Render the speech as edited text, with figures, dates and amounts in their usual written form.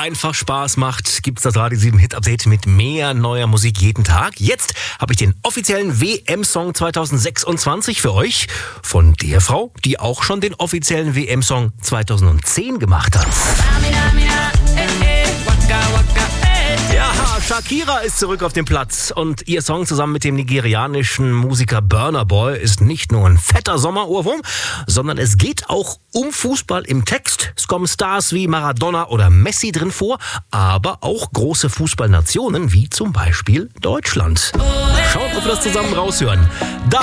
einfach Spaß macht, gibt's das Radio 7 Hit Update mit mehr neuer Musik jeden Tag. Jetzt habe ich den offiziellen WM-Song 2026 für euch von der Frau, die auch schon den offiziellen WM-Song 2010 gemacht hat. Ja, Shakira ist zurück auf dem Platz und ihr Song zusammen mit dem nigerianischen Musiker Burna Boy ist nicht nur ein fetter Sommerohrwurm, sondern es geht auch um Fußball im Text. Es kommen Stars wie Maradona oder Messi drin vor, aber auch große Fußballnationen wie zum Beispiel Deutschland. Schaut, ob wir das zusammen raushören.